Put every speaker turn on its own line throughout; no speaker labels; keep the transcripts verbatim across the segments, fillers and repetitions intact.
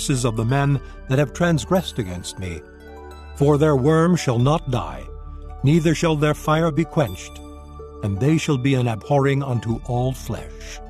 curses of the men that have transgressed against me. For their worm shall not die, neither shall their fire be quenched, and they shall be an abhorring unto all flesh.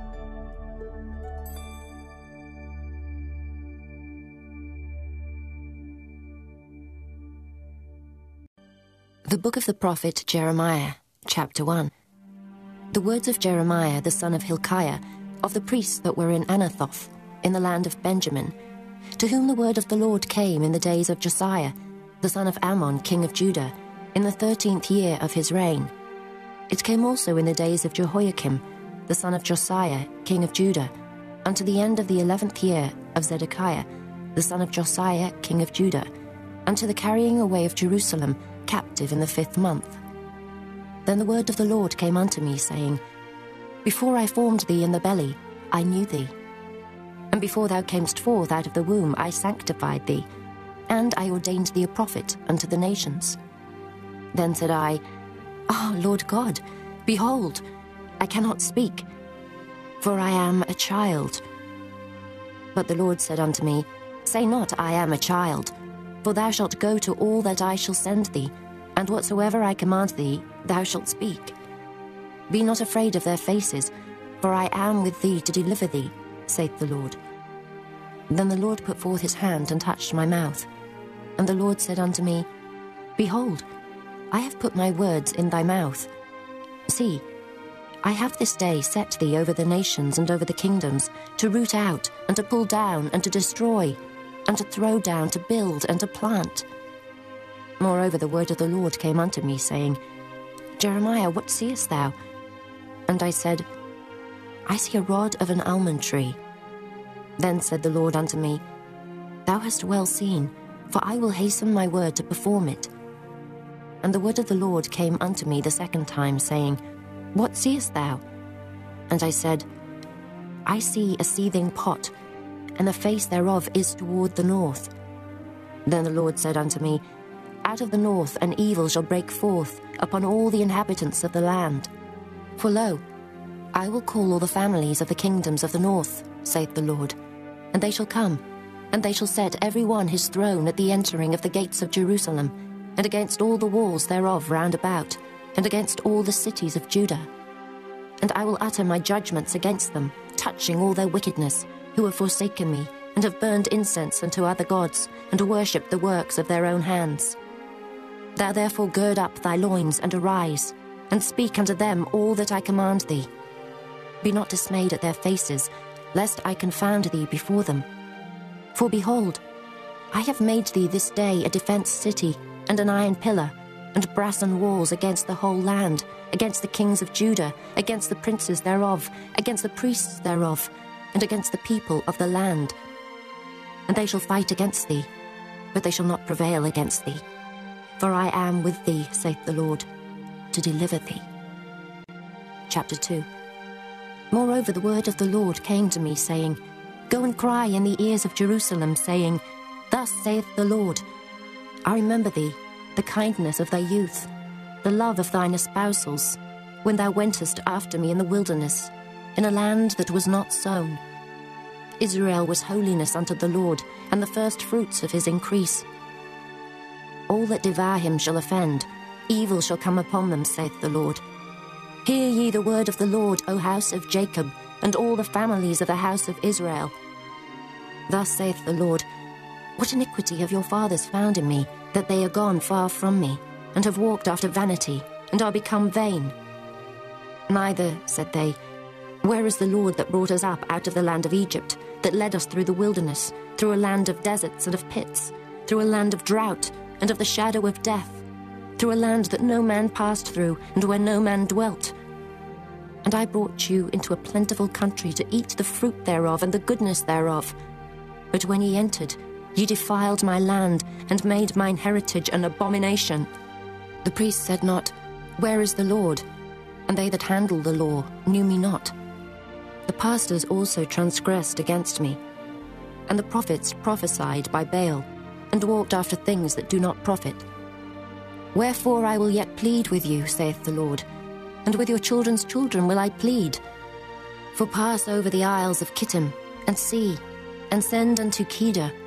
The book of the prophet Jeremiah, chapter one. The words of Jeremiah the son of Hilkiah, of the priests that were in Anathoth, in the land of Benjamin, to whom the word of the Lord came in the days of Josiah, the son of Ammon, king of Judah, in the thirteenth year of his reign. It came also in the days of Jehoiakim, the son of Josiah, king of Judah, unto the end of the eleventh year of Zedekiah, the son of Josiah, king of Judah, unto the carrying away of Jerusalem, captive in the fifth month. Then the word of the Lord came unto me, saying, Before I formed thee in the belly, I knew thee. And before thou camest forth out of the womb, I sanctified thee, and I ordained thee a prophet unto the nations. Then said I, Ah, Lord God, behold, I cannot speak, for I am a child. But the Lord said unto me, Say not, I am a child, for thou shalt go to all that I shall send thee, and whatsoever I command thee, thou shalt speak. Be not afraid of their faces, for I am with thee to deliver thee, saith the Lord. Then the Lord put forth his hand and touched my mouth. And the Lord said unto me, Behold, I have put my words in thy mouth. See, I have this day set thee over the nations and over the kingdoms, to root out, and to pull down, and to destroy, and to throw down, to build, and to plant. Moreover, the word of the Lord came unto me, saying, Jeremiah, what seest thou? And I said, I see a rod of an almond tree. Then said the Lord unto me, Thou hast well seen, for I will hasten my word to perform it. And the word of the Lord came unto me the second time, saying, What seest thou? And I said, I see a seething pot, and the face thereof is toward the north. Then the Lord said unto me, Out of the north an evil shall break forth upon all the inhabitants of the land. For lo, I will call all the families of the kingdoms of the north, saith the Lord, and they shall come, and they shall set every one his throne at the entering of the gates of Jerusalem, and against all the walls thereof round about, and against all the cities of Judah. And I will utter my judgments against them, touching all their wickedness, who have forsaken me, and have burned incense unto other gods, and worshipped the works of their own hands. Thou therefore gird up thy loins, and arise, and speak unto them all that I command thee. Be not dismayed at their faces, lest I confound thee before them. For behold, I have made thee this day a defence city, and an iron pillar, and brassen walls against the whole land, against the kings of Judah, against the princes thereof, against the priests thereof, and against the people of the land. And they shall fight against thee, but they shall not prevail against thee. For I am with thee, saith the Lord, to deliver thee. Chapter two. Moreover, the word of the Lord came to me, saying, Go and cry in the ears of Jerusalem, saying, Thus saith the Lord, I remember thee, the kindness of thy youth, the love of thine espousals, when thou wentest after me in the wilderness, in a land that was not sown. Israel was holiness unto the Lord, and the first fruits of his increase. All that devour him shall offend, evil shall come upon them, saith the Lord. Hear ye the word of the Lord, O house of Jacob, and all the families of the house of Israel. Thus saith the Lord, What iniquity have your fathers found in me, that they are gone far from me, and have walked after vanity, and are become vain? Neither, said they, Where is the Lord that brought us up out of the land of Egypt, that led us through the wilderness, through a land of deserts and of pits, through a land of drought and of the shadow of death, through a land that no man passed through, and where no man dwelt? And I brought you into a plentiful country to eat the fruit thereof and the goodness thereof. But when ye entered, ye defiled my land, and made mine heritage an abomination. The priests said not, Where is the Lord? And they that handle the law knew me not. The pastors also transgressed against me, and the prophets prophesied by Baal, and walked after things that do not profit. Wherefore I will yet plead with you, saith the Lord, and with your children's children will I plead. For pass over the isles of Kittim, and see, and send unto Kedar,